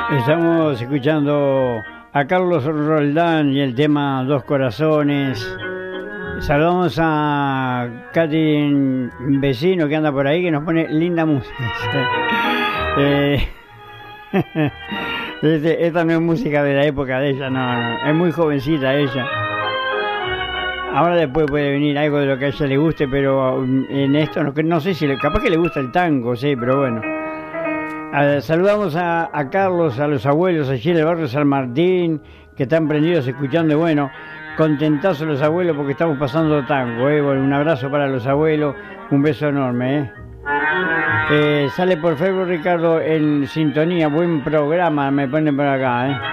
Estamos escuchando a Carlos Roldán y el tema Dos Corazones. Saludamos a Katy, un vecino que anda por ahí, que nos pone linda música. Eh, esta no es música de la época de ella, no, es muy jovencita ella. Ahora después puede venir algo de lo que a ella le guste, pero en esto no sé si capaz que le gusta el tango, sí, pero bueno. Saludamos a Carlos, a los abuelos allí en el barrio San Martín, que están prendidos escuchando. Y bueno, contentazos los abuelos porque estamos pasando tango. Bueno, un abrazo para los abuelos, un beso enorme. Sale por Facebook Ricardo en sintonía, buen programa, me ponen por acá.